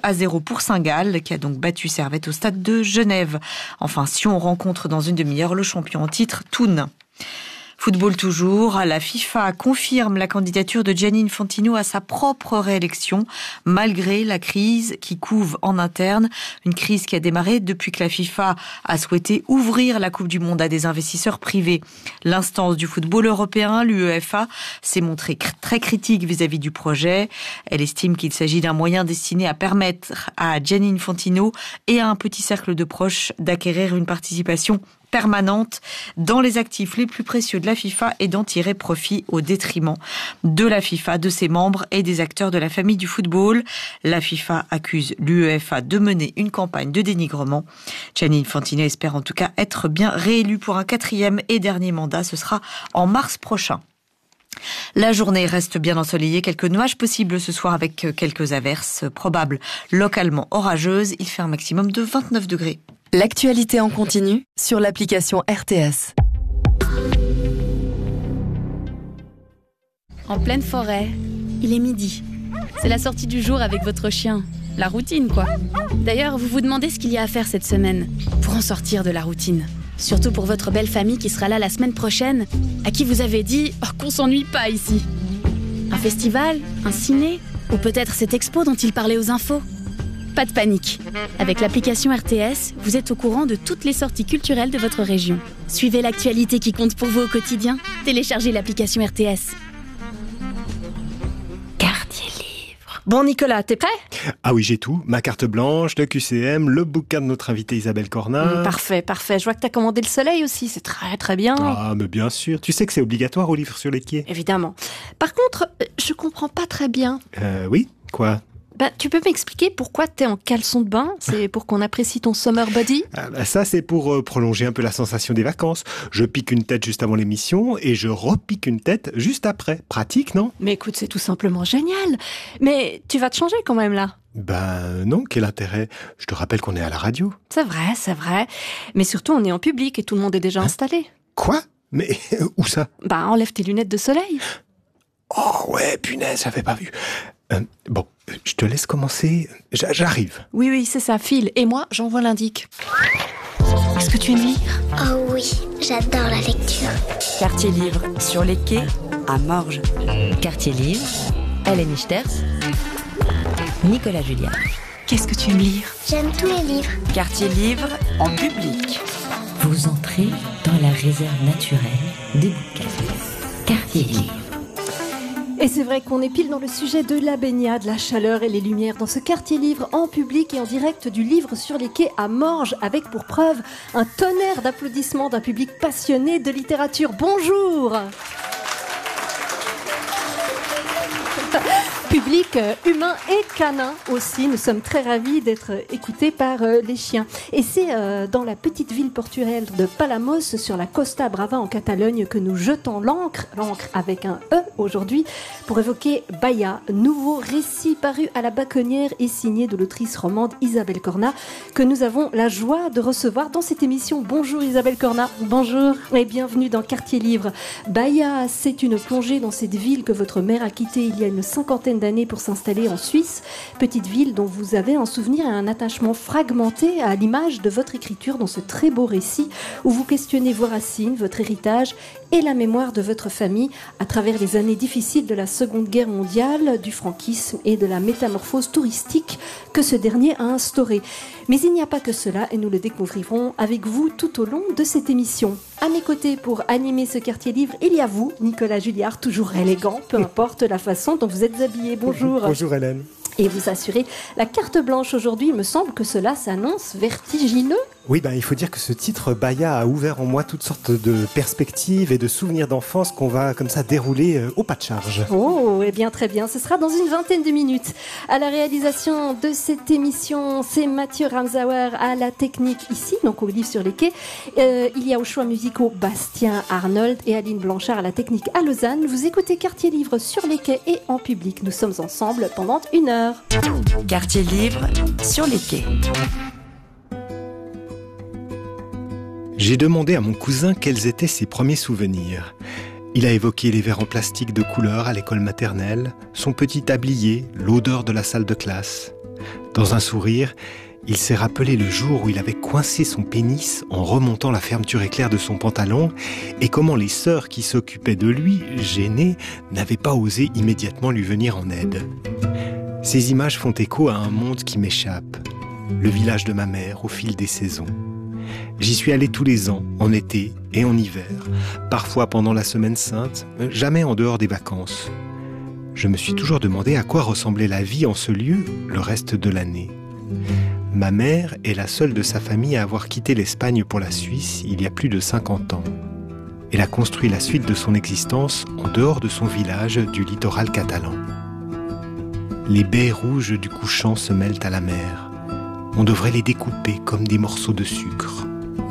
2-0 pour Saint-Gall, qui a donc battu Servette au stade de Genève. Enfin, Sion rencontre dans une demi-heure le champion en titre, Thun. Football toujours, la FIFA confirme la candidature de Gianni Infantino à sa propre réélection, malgré la crise qui couve en interne. Une crise qui a démarré depuis que la FIFA a souhaité ouvrir la Coupe du Monde à des investisseurs privés. L'instance du football européen, l'UEFA, s'est montrée très critique vis-à-vis du projet. Elle estime qu'il s'agit d'un moyen destiné à permettre à Gianni Infantino et à un petit cercle de proches d'acquérir une participation permanente dans les actifs les plus précieux de la FIFA et d'en tirer profit au détriment de la FIFA, de ses membres et des acteurs de la famille du football. La FIFA accuse l'UEFA de mener une campagne de dénigrement. Gianni Infantino espère en tout cas être bien réélu pour un 4e et dernier mandat. Ce sera en mars prochain. La journée reste bien ensoleillée, quelques nuages possibles ce soir avec quelques averses probables localement orageuses. Il fait un maximum de 29 degrés. L'actualité en continu sur l'application RTS. En pleine forêt, il est midi. C'est la sortie du jour avec votre chien. La routine, quoi. D'ailleurs, vous vous demandez ce qu'il y a à faire cette semaine pour en sortir de la routine. Surtout pour votre belle famille qui sera là la semaine prochaine, à qui vous avez dit qu'on s'ennuie pas ici. Un festival, un ciné, ou peut-être cette expo dont il parlait aux infos. Pas de panique. Avec l'application RTS, vous êtes au courant de toutes les sorties culturelles de votre région. Suivez l'actualité qui compte pour vous au quotidien. Téléchargez l'application RTS. Quartier livre. Bon Nicolas, t'es prêt ? Ah oui, j'ai tout. Ma carte blanche, le QCM, le bouquin de notre invitée Isabelle Cornin. Parfait. Je vois que t'as commandé le soleil aussi, c'est très très bien. Ah, mais bien sûr. Tu sais que c'est obligatoire au livre sur les quais. Évidemment. Par contre, je comprends pas très bien. Oui, quoi ? Tu peux m'expliquer pourquoi t'es en caleçon de bain ? C'est pour qu'on apprécie ton summer body ? Ça, c'est pour prolonger un peu la sensation des vacances. Je pique une tête juste avant l'émission et je repique une tête juste après. Pratique, non ? Mais écoute, c'est tout simplement génial. Mais tu vas te changer quand même là ? Non, quel intérêt ? Je te rappelle qu'on est à la radio. C'est vrai. Mais surtout, on est en public et tout le monde est déjà installé. Quoi ? Mais où ça ? Enlève tes lunettes de soleil. Oh ouais, punaise, j'avais pas vu. Bon, je te laisse commencer. J'arrive. Oui, c'est ça, file. Et moi, j'envoie l'indic. Est-ce que tu aimes lire ? Oh oui, j'adore la lecture. Quartier livre sur les quais à Morges. Quartier livre, Hélène Sterz, Nicolas Julliard. Qu'est-ce que tu aimes lire ? J'aime tous les livres. Quartier livre en public. Vous entrez dans la réserve naturelle des bouquins. Quartier livre. Et c'est vrai qu'on est pile dans le sujet de la baignade, la chaleur et les lumières dans ce quartier livre en public et en direct du livre sur les quais à Morges, avec pour preuve un tonnerre d'applaudissements d'un public passionné de littérature. Bonjour! Public humain et canin aussi. Nous sommes très ravis d'être écoutés par les chiens. Et c'est dans la petite ville portuaire de Palamos, sur la Costa Brava en Catalogne, que nous jetons l'encre avec un E aujourd'hui, pour évoquer Baïa, nouveau récit paru à la Baconnière et signé de l'autrice romande Isabelle Cornin, que nous avons la joie de recevoir dans cette émission. Bonjour Isabelle Cornin. Bonjour et bienvenue dans Quartier Livre. Baïa, c'est une plongée dans cette ville que votre mère a quittée il y a une 50aine d'années pour s'installer en Suisse, petite ville dont vous avez un souvenir et un attachement fragmenté, à l'image de votre écriture dans ce très beau récit où vous questionnez vos racines, votre héritage et la mémoire de votre famille à travers les années difficiles de la Seconde Guerre mondiale, du franquisme et de la métamorphose touristique que ce dernier a instauré. Mais il n'y a pas que cela et nous le découvrirons avec vous tout au long de cette émission. À mes côtés pour animer ce quartier livre, il y a vous, Nicolas Julliard, toujours élégant, peu importe la façon dont vous êtes habillé. Bonjour. Bonjour Hélène. Et vous assurez la carte blanche aujourd'hui. Il me semble que cela s'annonce vertigineux. Oui, il faut dire que ce titre, Baïa, a ouvert en moi toutes sortes de perspectives et de souvenirs d'enfance qu'on va comme ça dérouler au pas de charge. Oh, eh bien très bien, ce sera dans une vingtaine de minutes. À la réalisation de cette émission, c'est Mathieu Ramsauer, à la technique ici, donc au livre sur les quais. Il y a aux choix musicaux Bastien Arnold et Aline Blanchard à la technique à Lausanne. Vous écoutez Quartier Livre sur les quais et en public. Nous sommes ensemble pendant 1 heure. Quartier livre sur les quais. J'ai demandé à mon cousin quels étaient ses premiers souvenirs. Il a évoqué les verres en plastique de couleur à l'école maternelle, son petit tablier, l'odeur de la salle de classe. Dans un sourire, il s'est rappelé le jour où il avait coincé son pénis en remontant la fermeture éclair de son pantalon et comment les sœurs qui s'occupaient de lui, gênées, n'avaient pas osé immédiatement lui venir en aide. Ces images font écho à un monde qui m'échappe, le village de ma mère au fil des saisons. J'y suis allé tous les ans, en été et en hiver, parfois pendant la semaine sainte, jamais en dehors des vacances. Je me suis toujours demandé à quoi ressemblait la vie en ce lieu le reste de l'année. Ma mère est la seule de sa famille à avoir quitté l'Espagne pour la Suisse il y a plus de 50 ans. Elle a construit la suite de son existence en dehors de son village du littoral catalan. Les baies rouges du couchant se mêlent à la mer. On devrait les découper comme des morceaux de sucre.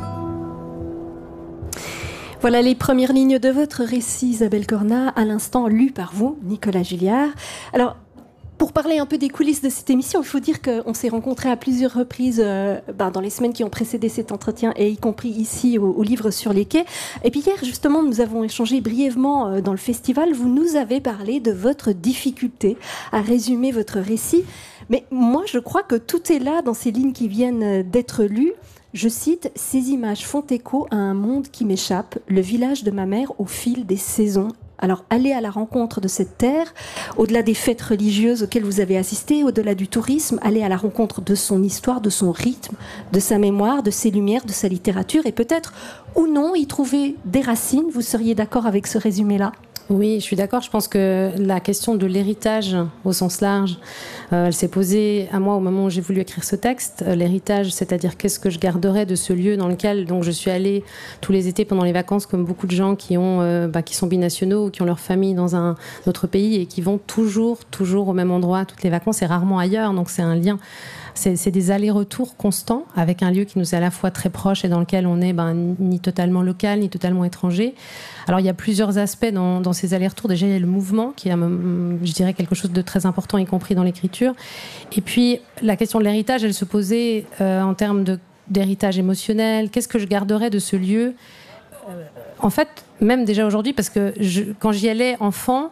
Voilà les premières lignes de votre récit, Isabelle Cornat, à l'instant lu par vous, Nicolas Gilliard. Alors, pour parler un peu des coulisses de cette émission, il faut dire qu'on s'est rencontrés à plusieurs reprises dans les semaines qui ont précédé cet entretien, et y compris ici au Livre sur les quais. Et puis hier, justement, nous avons échangé brièvement dans le festival. Vous nous avez parlé de votre difficulté à résumer votre récit. Mais moi, je crois que tout est là dans ces lignes qui viennent d'être lues. Je cite, « Ces images font écho à un monde qui m'échappe, le village de ma mère au fil des saisons. » Alors, aller à la rencontre de cette terre, au-delà des fêtes religieuses auxquelles vous avez assisté, au-delà du tourisme, aller à la rencontre de son histoire, de son rythme, de sa mémoire, de ses lumières, de sa littérature, et peut-être, ou non, y trouver des racines. Vous seriez d'accord avec ce résumé-là ? Oui, je suis d'accord. Je pense que la question de l'héritage au sens large, elle s'est posée à moi au moment où j'ai voulu écrire ce texte. L'héritage, c'est-à-dire qu'est-ce que je garderais de ce lieu dans lequel donc je suis allée tous les étés pendant les vacances, comme beaucoup de gens qui sont binationaux ou qui ont leur famille dans un autre pays et qui vont toujours au même endroit toutes les vacances et rarement ailleurs. Donc c'est un lien. C'est des allers-retours constants avec un lieu qui nous est à la fois très proche et dans lequel on est ni totalement local, ni totalement étranger. Alors il y a plusieurs aspects dans ces allers-retours. Déjà, il y a le mouvement qui est, je dirais, quelque chose de très important, y compris dans l'écriture. Et puis, la question de l'héritage, elle se posait en termes d'héritage émotionnel. Qu'est-ce que je garderais de ce lieu ? En fait, même déjà aujourd'hui, parce que quand j'y allais enfant...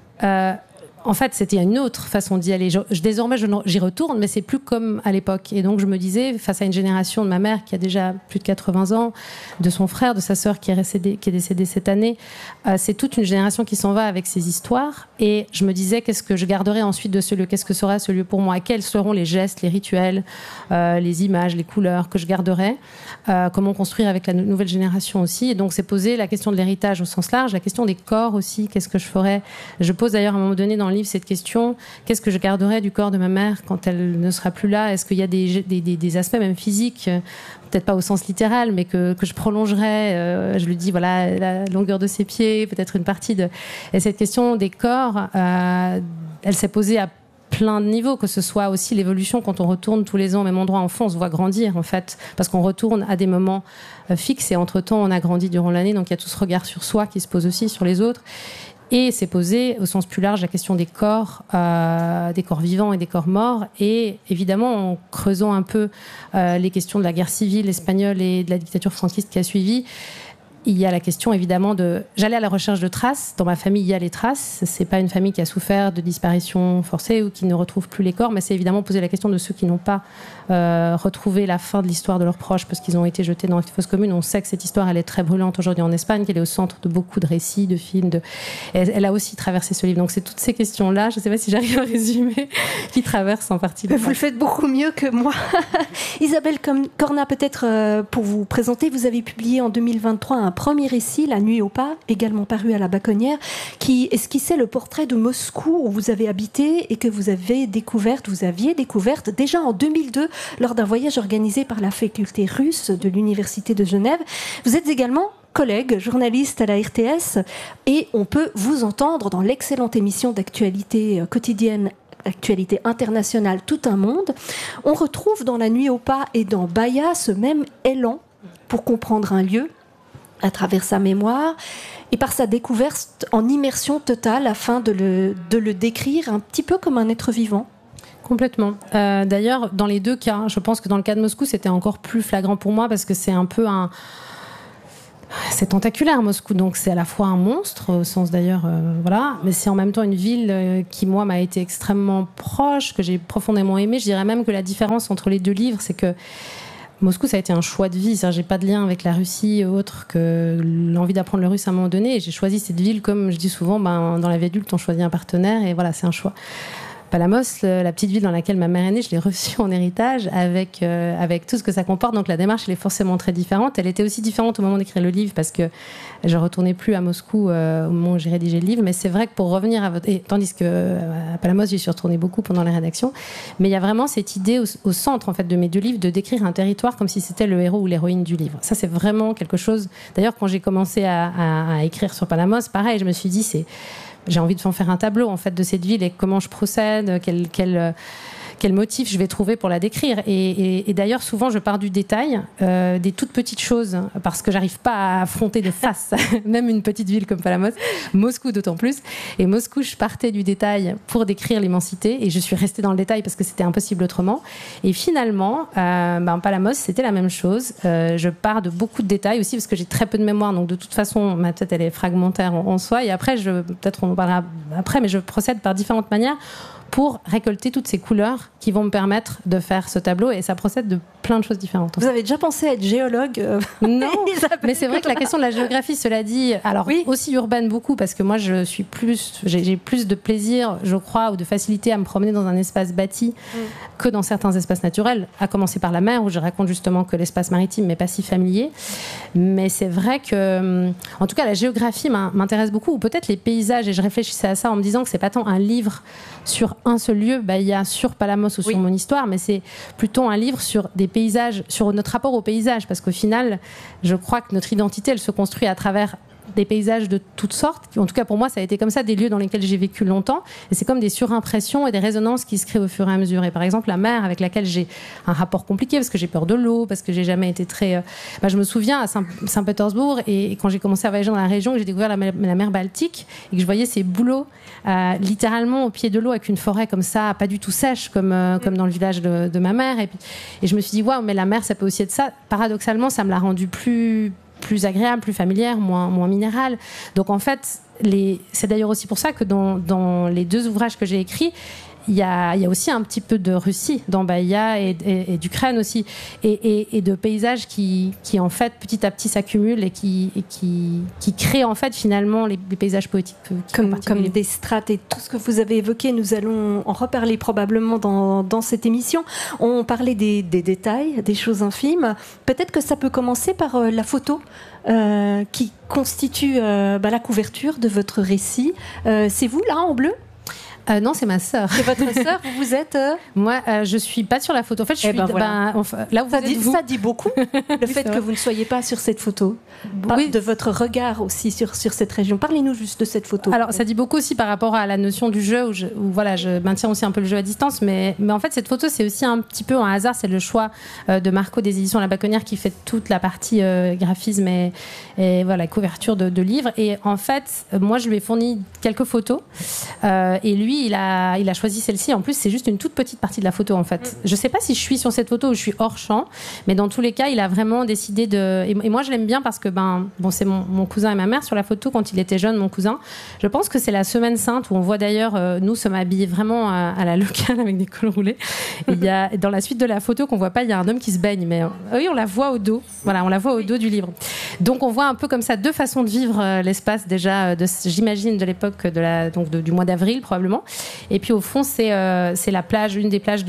en fait, c'était une autre façon d'y aller. Désormais, j'y retourne, mais c'est plus comme à l'époque. Et donc, je me disais, face à une génération de ma mère qui a déjà plus de 80 ans, de son frère, de sa sœur qui est décédée cette année, c'est toute une génération qui s'en va avec ses histoires. Et je me disais, qu'est-ce que je garderai ensuite de ce lieu ? Qu'est-ce que sera ce lieu pour moi ? Et quels seront les gestes, les rituels, les images, les couleurs que je garderai ? Comment construire avec la nouvelle génération aussi ? Et donc, c'est posé la question de l'héritage au sens large, la question des corps aussi. Qu'est-ce que je ferais ? Je pose d'ailleurs à un moment donné dans le livre cette question, qu'est-ce que je garderai du corps de ma mère quand elle ne sera plus là ? Est-ce qu'il y a des aspects même physiques, peut-être pas au sens littéral, mais que je prolongerai, je lui dis voilà la longueur de ses pieds, peut-être une partie de... Et cette question des corps, elle s'est posée à plein de niveaux, que ce soit aussi l'évolution quand on retourne tous les ans au même endroit. Enfant, on se voit grandir en fait, parce qu'on retourne à des moments fixes et entre-temps on a grandi durant l'année, donc il y a tout ce regard sur soi qui se pose aussi sur les autres. Et c'est posé au sens plus large la question des corps vivants et des corps morts. Et évidemment, en creusant un peu les questions de la guerre civile espagnole et de la dictature franquiste qui a suivi, il y a la question évidemment de... J'allais à la recherche de traces. Dans ma famille, il y a les traces. C'est pas une famille qui a souffert de disparition forcée ou qui ne retrouve plus les corps, mais c'est évidemment poser la question de ceux qui n'ont pas retrouvé la fin de l'histoire de leurs proches parce qu'ils ont été jetés dans une fosse commune. On sait que cette histoire, elle est très brûlante aujourd'hui en Espagne, qu'elle est au centre de beaucoup de récits, de films. Elle a aussi traversé ce livre. Donc c'est toutes ces questions-là, je ne sais pas si j'arrive à résumer, qui traversent en partie. Vous le faites beaucoup mieux que moi. Isabelle Cornat, peut-être pour vous présenter, vous avez publié en 2023 un premier récit, La Nuit au Pas, également paru à la Baconnière, qui esquissait le portrait de Moscou où vous avez habité et que vous aviez découverte déjà en 2002 lors d'un voyage organisé par la faculté russe de l'Université de Genève. Vous êtes également collègue, journaliste à la RTS, et on peut vous entendre dans l'excellente émission d'actualité quotidienne Actualité internationale Tout un monde. On retrouve dans La Nuit au Pas et dans Baya ce même élan pour comprendre un lieu à travers sa mémoire et par sa découverte en immersion totale afin de le décrire un petit peu comme un être vivant. Complètement. D'ailleurs, dans les deux cas, je pense que dans le cas de Moscou, c'était encore plus flagrant pour moi parce que c'est un peu C'est tentaculaire, Moscou, donc c'est à la fois un monstre, au sens d'ailleurs, voilà, mais c'est en même temps une ville qui, moi, m'a été extrêmement proche, que j'ai profondément aimée. Je dirais même que la différence entre les deux livres, c'est que Moscou, ça a été un choix de vie. C'est-à-dire, j'ai pas de lien avec la Russie autre que l'envie d'apprendre le russe à un moment donné. Et j'ai choisi cette ville, comme je dis souvent, dans la vie adulte, on choisit un partenaire, et voilà, c'est un choix. Palamos, la petite ville dans laquelle ma mère est née, je l'ai reçue en héritage avec tout ce que ça comporte. Donc la démarche, elle est forcément très différente. Elle était aussi différente au moment d'écrire le livre parce que je ne retournais plus à Moscou au moment où j'ai rédigé le livre. Mais c'est vrai que pour revenir à tandis qu'à Palamos, j'y suis retournée beaucoup pendant la rédaction. Mais il y a vraiment cette idée au centre en fait, de mes deux livres de décrire un territoire comme si c'était le héros ou l'héroïne du livre. Ça, c'est vraiment quelque chose... D'ailleurs, quand j'ai commencé à écrire sur Palamos, pareil, je me suis dit, j'ai envie de faire un tableau en fait de cette ville et comment je procède, quel motif je vais trouver pour la décrire. Et d'ailleurs, souvent, je pars du détail, des toutes petites choses, parce que j'arrive pas à affronter de face, même une petite ville comme Palamos, Moscou d'autant plus. Et Moscou, je partais du détail pour décrire l'immensité, et je suis restée dans le détail parce que c'était impossible autrement. Et finalement, Palamos, c'était la même chose. Je pars de beaucoup de détails aussi, parce que j'ai très peu de mémoire, donc de toute façon, ma tête, elle est fragmentaire en soi. Et après, peut-être on en parlera après, mais je procède par différentes manières pour récolter toutes ces couleurs qui vont me permettre de faire ce tableau, et ça procède de plein de choses différentes. Vous avez déjà pensé à être géologue Non, mais c'est vrai que la question de la géographie, cela dit, alors oui, aussi urbaine beaucoup, parce que moi j'ai plus de plaisir, je crois, ou de facilité à me promener dans un espace bâti que dans certains espaces naturels, à commencer par la mer, où je raconte justement que l'espace maritime n'est pas si familier. Mais c'est vrai que, en tout cas, la géographie m'intéresse beaucoup, ou peut-être les paysages, et je réfléchissais à ça en me disant que c'est pas tant un livre sur un seul lieu, il y a sur Palamos ou sur mon histoire, mais c'est plutôt un livre sur des paysages, sur notre rapport aux paysages, parce qu'au final, je crois que notre identité, elle se construit à travers des paysages de toutes sortes. En tout cas, pour moi, ça a été comme ça, des lieux dans lesquels j'ai vécu longtemps. Et c'est comme des surimpressions et des résonances qui se créent au fur et à mesure. Et par exemple, la mer, avec laquelle j'ai un rapport compliqué, parce que j'ai peur de l'eau, parce que j'ai jamais été très... je me souviens à Saint-Pétersbourg, et quand j'ai commencé à voyager dans la région, j'ai découvert la mer Baltique, et que je voyais ces bouleaux littéralement au pied de l'eau, avec une forêt comme ça, pas du tout sèche, comme dans le village de ma mère. Et je me suis dit, waouh, mais la mer, ça peut aussi être ça. Paradoxalement, ça me l'a rendu plus agréable, plus familière, moins minérale. Donc en fait, c'est d'ailleurs aussi pour ça que dans les deux ouvrages que j'ai écrits, il y a aussi un petit peu de Russie dans Bahia et d'Ukraine aussi, et de paysages qui en fait petit à petit s'accumulent et qui créent en fait finalement les paysages poétiques comme des strates. Et tout ce que vous avez évoqué, nous allons en reparler probablement dans cette émission. On parlait des détails, des choses infimes. Peut-être que ça peut commencer par la photo qui constitue la couverture de votre récit. C'est vous là en bleu? Non, c'est ma sœur. C'est votre sœur? Vous êtes Moi, je suis pas sur la photo. En fait, je suis voilà. Là où vous êtes, ça dit beaucoup le fait que vous ne soyez pas sur cette photo. De votre regard aussi sur cette région. Parlez-nous juste de cette photo. Alors, ça dit beaucoup aussi par rapport à la notion du jeu où je maintiens aussi un peu le jeu à distance. Mais en fait, cette photo, c'est aussi un petit peu un hasard. C'est le choix de Marco des éditions La Baconnière qui fait toute la partie graphisme et voilà, couverture de livres. Et en fait, moi, je lui ai fourni quelques photos et lui, il a choisi celle-ci. En plus, c'est juste une toute petite partie de la photo, en fait. Je sais pas si je suis sur cette photo ou je suis hors champ, mais dans tous les cas, il a vraiment décidé de... Et moi, je l'aime bien parce que, c'est mon cousin et ma mère sur la photo quand il était jeune, mon cousin. Je pense que c'est la Semaine Sainte où on voit d'ailleurs, nous sommes habillés vraiment à la locale avec des cols roulés. Et il y a, dans la suite de la photo qu'on voit pas, il y a un homme qui se baigne, mais oui, on la voit au dos. Voilà, on la voit au dos du livre. Donc, on voit un peu comme ça deux façons de vivre l'espace déjà, j'imagine, de l'époque du mois d'avril, probablement. Et puis au fond, c'est la plage, une des plages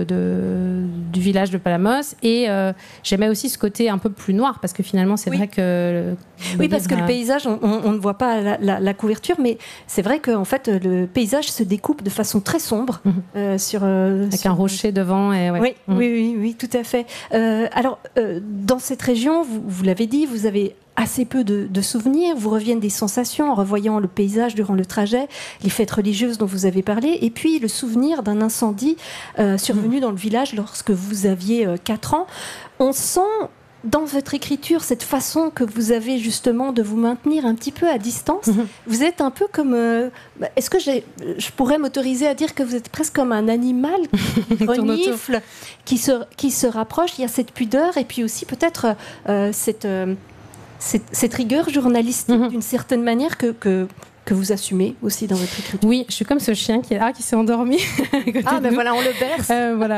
du village de Palamos. Et j'aimais aussi ce côté un peu plus noir, parce que finalement, c'est vrai que... parce que le paysage, on ne voit pas la couverture, mais c'est vrai qu'en fait, le paysage se découpe de façon très sombre. Avec un rocher devant. Et oui, tout à fait. Alors, dans cette région, vous l'avez dit, vous avez assez peu de souvenirs, vous reviennent des sensations en revoyant le paysage durant le trajet, les fêtes religieuses dont vous avez parlé, et puis le souvenir d'un incendie survenu dans le village lorsque vous aviez 4 ans. On sent dans votre écriture cette façon que vous avez justement de vous maintenir un petit peu à distance. Vous êtes un peu comme... est-ce que je pourrais m'autoriser à dire que vous êtes presque comme un animal qui renifle, qui se rapproche? Il y a cette pudeur et puis aussi peut-être cette rigueur journalistique d'une certaine manière que vous assumez aussi dans votre écriture. Oui, je suis comme ce chien qui s'est endormi. Voilà, on le berce. Voilà.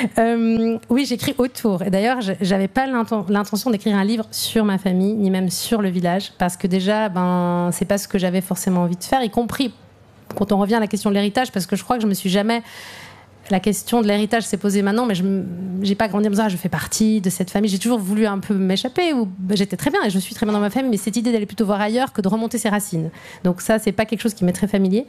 Oui, j'écris autour. Et d'ailleurs, j'avais pas l'intention d'écrire un livre sur ma famille, ni même sur le village, parce que déjà, c'est pas ce que j'avais forcément envie de faire, y compris quand on revient à la question de l'héritage, parce que je crois que je me suis jamais... La question de l'héritage s'est posée maintenant, mais je n'ai pas grandi en me disant je fais partie de cette famille. J'ai toujours voulu un peu m'échapper. J'étais très bien et je suis très bien dans ma famille, mais cette idée d'aller plutôt voir ailleurs que de remonter ses racines. Donc ça, c'est pas quelque chose qui m'est très familier,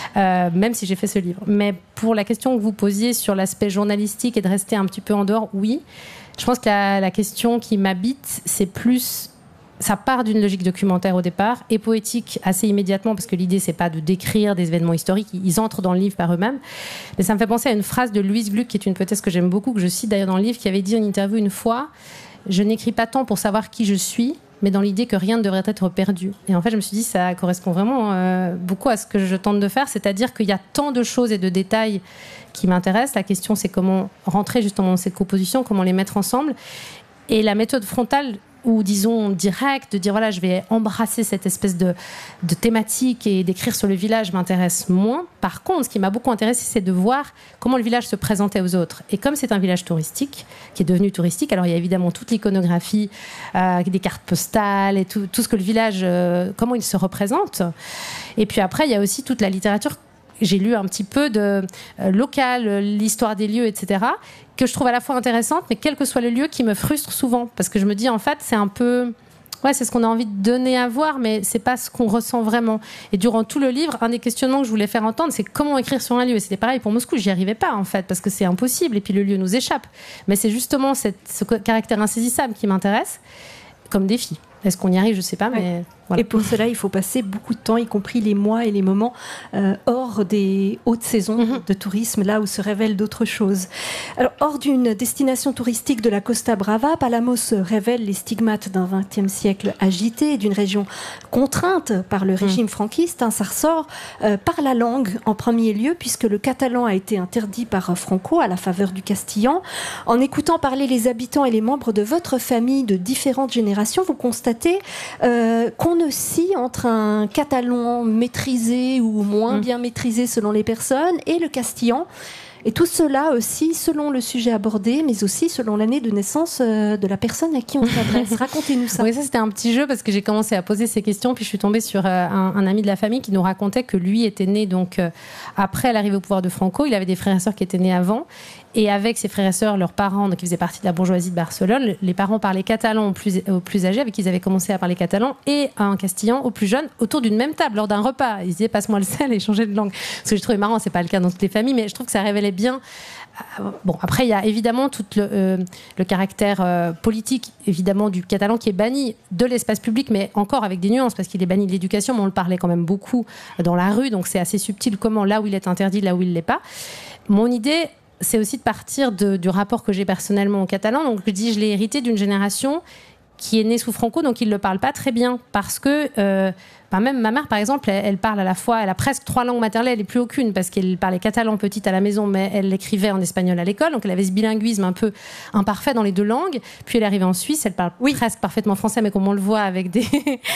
même si j'ai fait ce livre. Mais pour la question que vous posiez sur l'aspect journalistique et de rester un petit peu en dehors, oui. Je pense que la question qui m'habite, c'est plus... Ça part d'une logique documentaire au départ et poétique assez immédiatement, parce que l'idée, c'est pas de décrire des événements historiques, ils entrent dans le livre par eux-mêmes. Mais ça me fait penser à une phrase de Louise Gluck, qui est une poétesse que j'aime beaucoup, que je cite d'ailleurs dans le livre, qui avait dit en interview une fois « Je n'écris pas tant pour savoir qui je suis, mais dans l'idée que rien ne devrait être perdu ». Et en fait, je me suis dit, ça correspond vraiment beaucoup à ce que je tente de faire, c'est-à-dire qu'il y a tant de choses et de détails qui m'intéressent. La question, c'est comment rentrer justement dans cette composition, comment les mettre ensemble. Et la méthode frontale, ou disons direct, de dire voilà, je vais embrasser cette espèce de thématique et d'écrire sur le village m'intéresse moins. Par contre, ce qui m'a beaucoup intéressé, c'est de voir comment le village se présentait aux autres. Et comme c'est un village touristique, qui est devenu touristique, alors il y a évidemment toute l'iconographie, des cartes postales et tout ce que le village, comment il se représente. Et puis après, il y a aussi toute la littérature. J'ai lu un petit peu de local, l'histoire des lieux, etc., que je trouve à la fois intéressante, mais quel que soit le lieu, qui me frustre souvent. Parce que je me dis, en fait, c'est un peu... Ouais, c'est ce qu'on a envie de donner à voir, mais c'est pas ce qu'on ressent vraiment. Et durant tout le livre, un des questionnements que je voulais faire entendre, c'est comment écrire sur un lieu. Et c'était pareil pour Moscou, j'y arrivais pas, en fait, parce que c'est impossible, et puis le lieu nous échappe. Mais c'est justement ce caractère insaisissable qui m'intéresse comme défi. Est-ce qu'on y arrive? Je sais pas, mais... Voilà. Et pour cela, il faut passer beaucoup de temps, y compris les mois et les moments hors des hautes saisons de tourisme, là où se révèlent d'autres choses. Alors, hors d'une destination touristique de la Costa Brava, Palamos révèle les stigmates d'un XXe siècle agité et d'une région contrainte par le régime franquiste. Ça ressort par la langue en premier lieu, puisque le catalan a été interdit par Franco à la faveur du castillan. En écoutant parler les habitants et les membres de votre famille de différentes générations, vous constatez qu'on aussi entre un catalan maîtrisé ou moins bien maîtrisé selon les personnes et le castillan. Et tout cela aussi selon le sujet abordé, mais aussi selon l'année de naissance de la personne à qui on s'adresse. Racontez-nous ça. Oui, ça c'était un petit jeu parce que j'ai commencé à poser ces questions, puis je suis tombée sur un ami de la famille qui nous racontait que lui était né donc après l'arrivée au pouvoir de Franco. Il avait des frères et sœurs qui étaient nés avant. Et avec ses frères et sœurs, leurs parents, donc ils faisaient partie de la bourgeoisie de Barcelone, les parents parlaient catalan aux plus âgés, avec qui ils avaient commencé à parler catalan, et un castillan aux plus jeunes, autour d'une même table, lors d'un repas. Ils disaient « passe-moi le sel » et changer de langue. Ce que j'ai trouvé marrant, c'est pas le cas dans toutes les familles, mais je trouve que ça révélait bien... Bon, après, il y a évidemment tout le caractère politique, évidemment, du catalan qui est banni de l'espace public, mais encore avec des nuances, parce qu'il est banni de l'éducation, mais on le parlait quand même beaucoup dans la rue, donc c'est assez subtil comment, là où il est interdit, là où il l'est pas. Mon idée... c'est aussi de partir du rapport que j'ai personnellement au catalan. Donc, je l'ai hérité d'une génération qui est née sous Franco, donc il ne le parle pas très bien. Parce que, même ma mère, par exemple, elle parle à la fois, elle a presque 3 langues maternelles, elle n'est plus aucune, parce qu'elle parlait catalan petite à la maison, mais elle l'écrivait en espagnol à l'école. Donc, elle avait ce bilinguisme un peu imparfait dans les 2 langues. Puis, elle est arrivée en Suisse, elle parle presque parfaitement français, mais comme on le voit avec des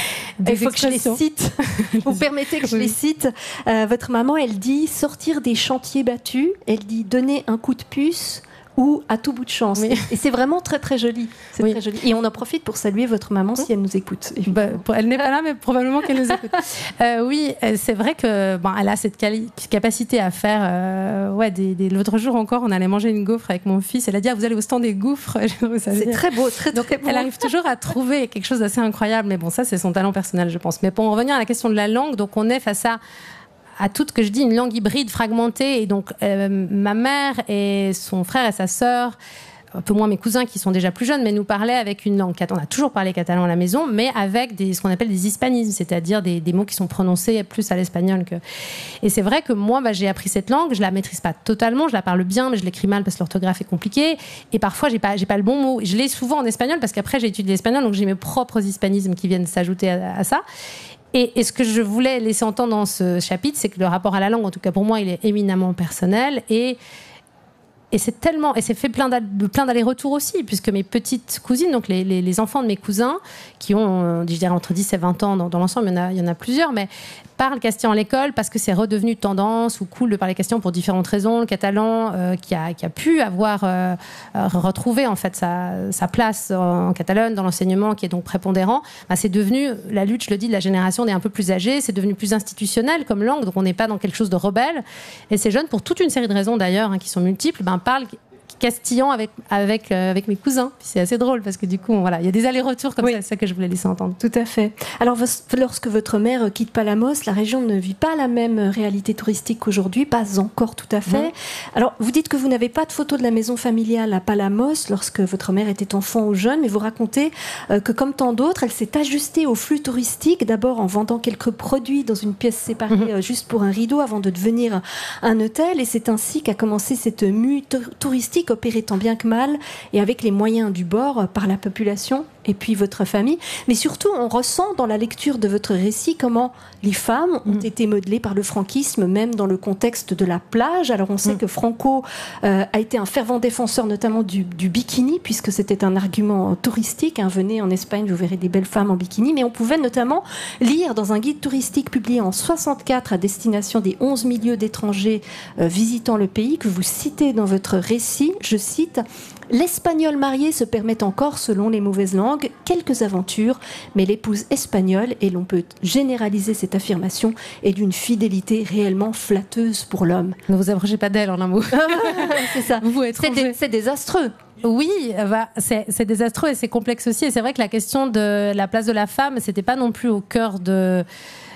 il faut que je les cite. Vous permettez que je les cite. Votre maman, elle dit sortir des chantiers battus, elle dit donner un coup de puce ou à tout bout de chance. Oui. Et c'est vraiment très très joli. C'est très joli. Et on en profite pour saluer votre maman si elle nous écoute. Elle n'est pas là, mais probablement qu'elle nous écoute. Oui, c'est vrai que elle a cette capacité à faire. L'autre jour encore, on allait manger une gaufre avec mon fils. Elle a dit vous allez au stand des gaufres. C'est très beau, très beau. Elle arrive toujours à trouver quelque chose d'assez incroyable. Mais bon, ça c'est son talent personnel, je pense. Mais pour en revenir à la question de la langue, donc on est face à toute, que je dis, une langue hybride fragmentée. Et donc, ma mère et son frère et sa sœur, un peu moins mes cousins qui sont déjà plus jeunes, mais nous parlaient avec une langue. On a toujours parlé catalan à la maison, mais avec ce qu'on appelle des hispanismes, c'est-à-dire des mots qui sont prononcés plus à l'espagnol que... Et c'est vrai que moi, j'ai appris cette langue, je la maîtrise pas totalement, je la parle bien, mais je l'écris mal parce que l'orthographe est compliquée. Et parfois, j'ai pas le bon mot. Je l'ai souvent en espagnol parce qu'après, j'ai étudié l'espagnol, donc j'ai mes propres hispanismes qui viennent s'ajouter à ça. Et ce que je voulais laisser entendre dans ce chapitre, c'est que le rapport à la langue, en tout cas pour moi, il est éminemment personnel. Et Et c'est fait plein d'allers-retours aussi, puisque mes petites cousines, donc les enfants de mes cousins, qui ont, je dirais, entre 10 et 20 ans dans l'ensemble, il y en a plusieurs, mais parlent castillan à l'école parce que c'est redevenu tendance ou cool de parler castillan pour différentes raisons. Le catalan, qui a pu avoir retrouvé en fait sa place en Catalogne, dans l'enseignement, qui est donc prépondérant, c'est devenu, la lutte, je le dis, de la génération des un peu plus âgés, c'est devenu plus institutionnel comme langue, donc on n'est pas dans quelque chose de rebelle. Et ces jeunes, pour toute une série de raisons d'ailleurs, qui sont multiples, parlent castillan avec mes cousins. Puis c'est assez drôle parce que du coup, voilà, il y a des allers-retours comme ça, c'est ça que je voulais laisser entendre. Tout à fait. Alors, lorsque votre mère quitte Palamos, la région ne vit pas la même réalité touristique qu'aujourd'hui, pas encore tout à fait. Alors, vous dites que vous n'avez pas de photo de la maison familiale à Palamos lorsque votre mère était enfant ou jeune, mais vous racontez que comme tant d'autres, elle s'est ajustée au flux touristique, d'abord en vendant quelques produits dans une pièce séparée juste pour un rideau avant de devenir un hôtel, et c'est ainsi qu'a commencé cette mue touristique opérée tant bien que mal et avec les moyens du bord par la population et puis votre famille. Mais surtout, on ressent dans la lecture de votre récit comment les femmes ont été modelées par le franquisme, même dans le contexte de la plage. Alors on sait que Franco a été un fervent défenseur notamment du bikini, puisque c'était un argument touristique. Venez en Espagne, vous verrez des belles femmes en bikini. Mais on pouvait notamment lire dans un guide touristique publié en 1964 à destination des 11 milieux d'étrangers visitant le pays, que vous citez dans votre récit, je cite: « L'espagnol marié se permet encore, selon les mauvaises langues, quelques aventures, mais l'épouse espagnole, et l'on peut généraliser cette affirmation, est d'une fidélité réellement flatteuse pour l'homme. » Ne vous approchez pas d'elle en un mot. C'est ça. C'est désastreux. Oui, c'est désastreux et c'est complexe aussi. Et c'est vrai que la question de la place de la femme, c'était pas non plus au cœur de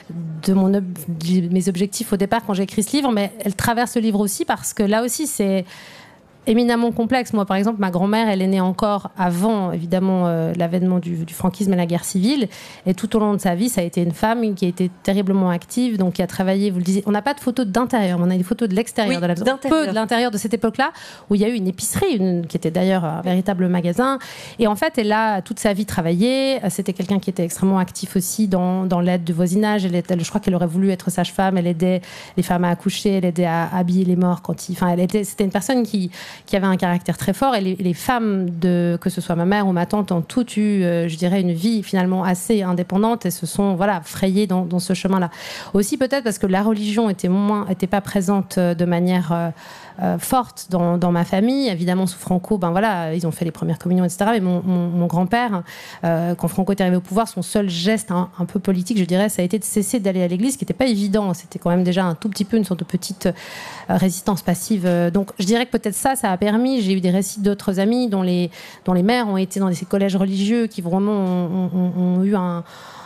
mes objectifs au départ quand j'ai écrit ce livre, mais elle traverse le livre aussi parce que là aussi c'est éminemment complexe. Moi, par exemple, ma grand-mère, elle est née encore avant, évidemment, l'avènement du franquisme et la guerre civile. Et tout au long de sa vie, ça a été une femme qui a été terriblement active, donc qui a travaillé, vous le disiez. On n'a pas de photos d'intérieur, mais on a des photos de l'extérieur de la maison. Peu de l'intérieur de cette époque-là, où il y a eu une épicerie, qui était d'ailleurs un véritable magasin. Et en fait, elle a toute sa vie travaillé. C'était quelqu'un qui était extrêmement actif aussi dans l'aide du voisinage. Je crois qu'elle aurait voulu être sage-femme. Elle aidait les femmes à accoucher, elle aidait à habiller les morts c'était une personne qui avait un caractère très fort, et les femmes, que ce soit ma mère ou ma tante, ont toutes eu, je dirais, une vie finalement assez indépendante et se sont frayées dans ce chemin-là. Aussi peut-être parce que la religion était pas présente de manière forte dans ma famille. Évidemment, sous Franco, ils ont fait les premières communions, etc. Mais mon grand-père, quand Franco est arrivé au pouvoir, son seul geste un peu politique, je dirais, ça a été de cesser d'aller à l'église, ce qui n'était pas évident. C'était quand même déjà un tout petit peu une sorte de petite résistance passive. Donc, je dirais que peut-être ça a permis. J'ai eu des récits d'autres amis dont les mères ont été dans ces collèges religieux qui vraiment ont eu un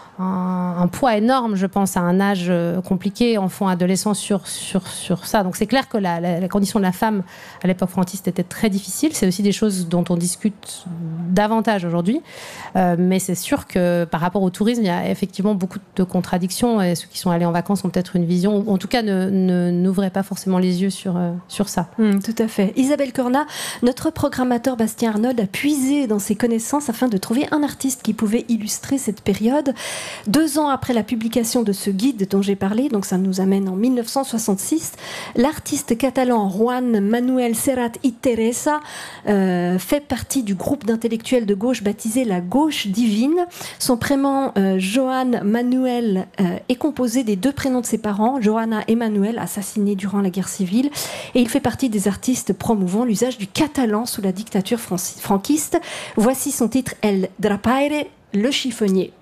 poids énorme, je pense, à un âge compliqué, enfant, adolescent, sur ça. Donc c'est clair que la condition de la femme à l'époque franquiste était très difficile. C'est aussi des choses dont on discute davantage aujourd'hui. Mais c'est sûr que par rapport au tourisme, il y a effectivement beaucoup de contradictions, et ceux qui sont allés en vacances ont peut-être une vision, ou en tout cas n'ouvraient pas forcément les yeux sur ça. Tout à fait. Isabelle Corna, notre programmateur Bastien Arnold a puisé dans ses connaissances afin de trouver un artiste qui pouvait illustrer cette période. 2 ans après la publication de ce guide dont j'ai parlé, donc ça nous amène en 1966, l'artiste catalan Juan Manuel Serrat i Teresa fait partie du groupe d'intellectuels de gauche baptisé la Gauche divine. Son prénom Joan Manuel est composé des 2 prénoms de ses parents, Joana et Manuel, assassinés durant la guerre civile, et il fait partie des artistes promouvant l'usage du catalan sous la dictature franquiste. Voici son titre El Drapaire, le chiffonnier.